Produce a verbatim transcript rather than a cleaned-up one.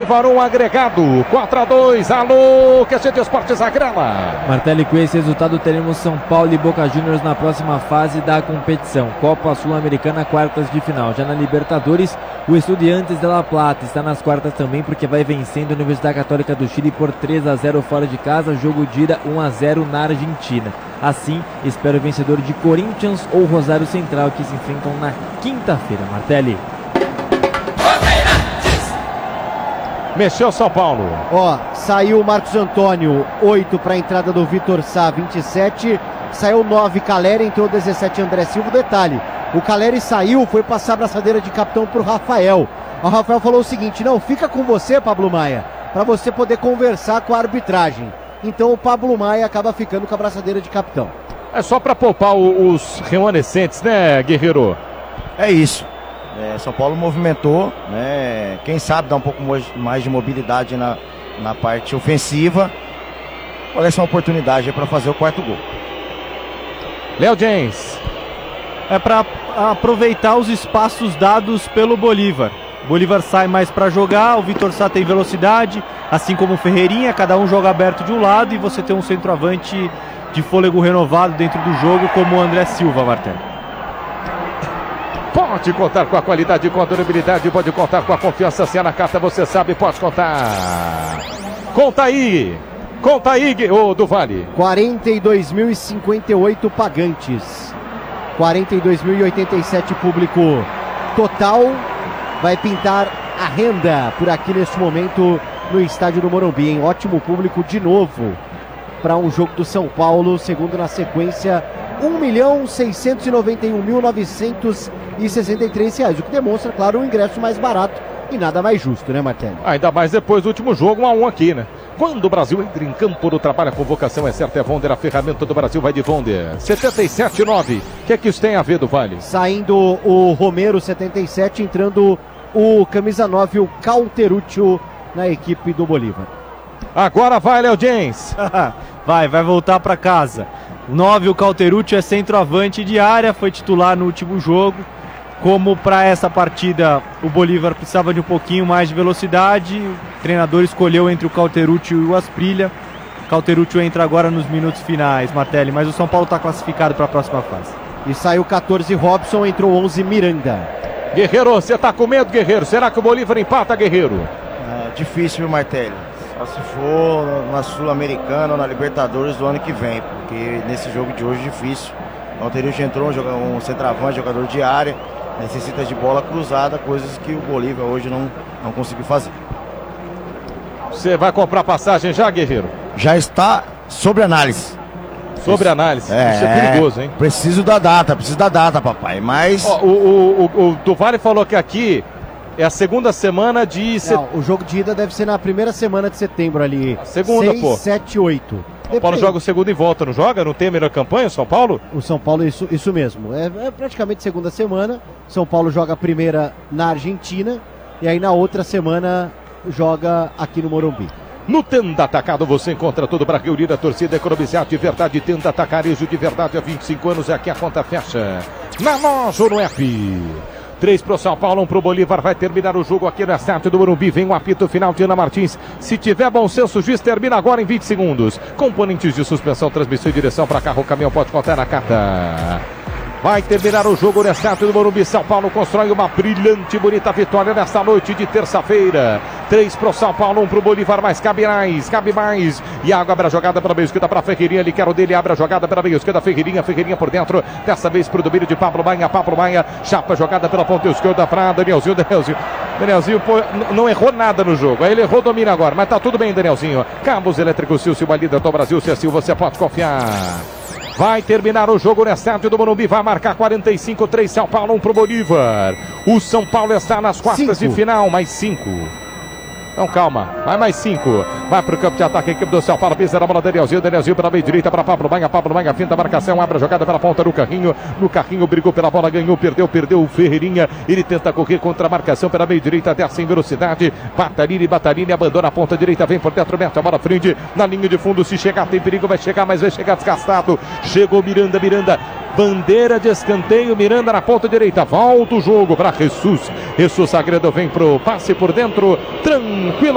Bolívar, um agregado, quatro a dois, alô, que a gente Esportes Agrela. Martelli, com esse resultado teremos São Paulo e Boca Juniors na próxima fase da competição, Copa Sul-Americana, quartas de final. Já na Libertadores, o Estudiantes de La Plata está nas quartas também, porque vai vencendo a Universidade Católica do Chile por três a zero fora de casa, jogo de ida um a zero na Argentina. Assim, espera o vencedor de Corinthians ou Rosário Central, que se enfrentam na quinta-feira. Martelli. Mexeu São Paulo. Ó, saiu o Marcos Antônio, oito para a entrada do Vitor Sá, vinte e sete. Saiu nove Caleri, entrou dezessete André Silva. Detalhe, o Caleri saiu, foi passar a braçadeira de capitão pro Rafael. O Rafael falou o seguinte: não, fica com você, Pablo Maia, para você poder conversar com a arbitragem. Então o Pablo Maia acaba ficando com a braçadeira de capitão. É só para poupar o, os remanescentes, né, Guerreiro? É isso. É, São Paulo movimentou, né? Quem sabe dar um pouco mais de mobilidade na, na parte ofensiva. Olha essa oportunidade para fazer o quarto gol. Léo James. É para aproveitar os espaços dados pelo Bolívar. Bolívar sai mais para jogar, o Vitor Sá tem velocidade, assim como o Ferreirinha, cada um joga aberto de um lado e você tem um centroavante de fôlego renovado dentro do jogo, como o André Silva, Martelli. Pode contar com a qualidade e com a durabilidade, pode contar com a confiança. Se é na carta, você sabe, pode contar. Conta aí, conta aí, ô do Vale. quarenta e dois mil e cinquenta e oito pagantes, quarenta e dois mil e oitenta e sete público total. Vai pintar a renda por aqui neste momento no estádio do Morumbi, em ótimo público de novo para um jogo do São Paulo, segundo na sequência, um milhão seiscentos e noventa e um mil novecentos e sessenta e três reais, o que demonstra, claro, um ingresso mais barato e nada mais justo, né, Martelli? Ainda mais depois do último jogo, um a um aqui, né? Quando o Brasil entra em campo, o trabalho, a convocação é certa, é Vonder, a ferramenta do Brasil vai de Vonder. setenta e sete nove, o que é que isso tem a ver, do Vale? Saindo o Romero, setenta e sete, entrando o camisa nove, o Cauteruccio, na equipe do Bolívar. Agora vai, Léo James. vai, vai voltar para casa. nove, o Cauteruccio, é centroavante de área, foi titular no último jogo. Como para essa partida o Bolívar precisava de um pouquinho mais de velocidade, o treinador escolheu entre o Cauteruccio e o Asprilla. Cauteruccio entra agora nos minutos finais, Martelli, mas o São Paulo está classificado para a próxima fase. E saiu catorze Robson, entrou onze Miranda. Guerreiro, você tá com medo, Guerreiro? Será que o Bolívar empata, Guerreiro? É difícil, viu, Martelli? Só se for na Sul-Americana ou na Libertadores do ano que vem, porque nesse jogo de hoje é difícil. O Cauteruccio entrou, um, um centroavante, jogador de área, necessita de bola cruzada, coisas que o Bolívar hoje não, não conseguiu fazer. Você vai comprar passagem já, Guerreiro? Já está sob análise. Sobre análise, é, isso é perigoso, hein? Preciso da data, preciso da data, papai, mas... Ó, o, o, o, o Duvale falou que aqui é a segunda semana de... Set... Não, o jogo de ida deve ser na primeira semana de setembro ali. A segunda, seis, pô. sete, oito. São Paulo Depende. Joga o segundo e volta, não joga? Não tem a melhor campanha o São Paulo? O São Paulo, isso, isso mesmo. É, é praticamente segunda semana. São Paulo joga a primeira na Argentina e aí na outra semana joga aqui no Morumbi. No Tenda Atacado você encontra tudo para reunir a torcida, economizar de verdade. Tenda Atacarejo de verdade há vinte e cinco anos, é aqui a conta fecha. Na loja ou no app. três para o São Paulo, um para o Bolívar. Vai terminar o jogo aqui no estádio do Morumbi. Vem o apito final de Ana Martins. Se tiver bom senso, o juiz termina agora em vinte segundos. Componentes de suspensão, transmissão e direção para carro, caminhão, pode contar na carta. Vai terminar o jogo no estádio do Morumbi. São Paulo constrói uma brilhante e bonita vitória nesta noite de terça-feira. três para o São Paulo, um para o Bolívar, mas cabe mais, cabe mais. Iago abre a jogada para a meia esquerda, para a Ferreirinha. Ele quer o dele, abre a jogada para a meia esquerda. Ferreirinha, Ferreirinha por dentro. Dessa vez para o domínio de Pablo Maia. Pablo Maia chapa a jogada pela ponta esquerda para Danielzinho. Danielzinho, Danielzinho pô, não errou nada no jogo. Aí ele errou, domina agora, mas tá tudo bem, Danielzinho. Cabos elétricos, Sil Silva, líder do Brasil. Sil, você pode confiar. Vai terminar o jogo no estádio do Morumbi, vai marcar quarenta e cinco, três São Paulo, um pro Bolívar. O São Paulo está nas quartas cinco. De final, mais cinco. Então calma, vai mais cinco. Vai pro campo de ataque, a equipe do São Paulo, pisa na bola, Danielzinho, Danielzinho pela meia direita para Pablo Maia, Pablo Maia, finta a marcação, abre a jogada pela ponta do carrinho, no carrinho, brigou pela bola, ganhou, perdeu, perdeu o Ferreirinha, ele tenta correr contra a marcação pela meia direita, desce em velocidade, Batarini, Batarini, abandona a ponta direita, vem por dentro, mete a bola frente, na linha de fundo, se chegar tem perigo, vai chegar, mas vai chegar desgastado, chegou Miranda, Miranda, bandeira de escanteio, Miranda na ponta direita, volta o jogo para Jesus, Jesus Sagredo vem pro passe por dentro, tranquilo.